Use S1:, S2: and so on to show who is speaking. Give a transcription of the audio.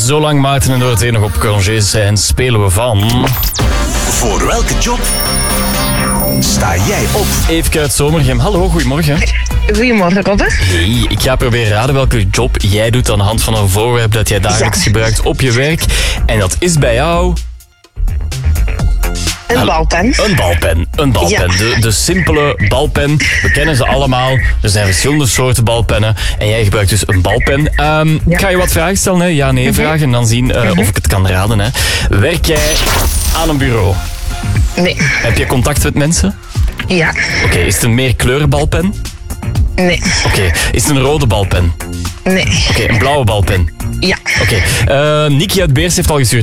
S1: Zolang Maarten en Dorothee nog op congé zijn, spelen we van...
S2: Voor welke job sta jij op?
S1: Eefke uit Zomergem. Hallo, goedemorgen.
S3: Goedemorgen, Robert.
S1: Hey, ik ga proberen raden welke job jij doet aan de hand van een voorwerp dat jij dagelijks gebruikt op je werk. En dat is bij jou...
S3: Een balpen.
S1: Een balpen.
S3: Ja.
S1: De simpele balpen. We kennen ze allemaal. Er zijn verschillende soorten balpennen. En jij gebruikt dus een balpen. Ik ga je wat vragen stellen, hè? Ja-nee vragen. En dan zien of ik het kan raden. Hè. Werk jij aan een bureau?
S3: Nee.
S1: Heb je contact met mensen?
S3: Ja.
S1: Oké, is het een meerkleurenbalpen?
S3: Nee.
S1: Oké, is het een rode balpen?
S3: Nee.
S1: Oké, een blauwe balpen?
S3: Ja.
S1: Oké, Nicky uit Beers heeft al gestuurd.